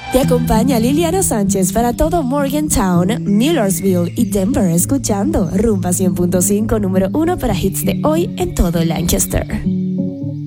Te acompaña Liliana Sánchez para todo Morgantown, Millersville y Denver, escuchando Rumba 100.5, número 1 para hits de hoy en todo Lancaster.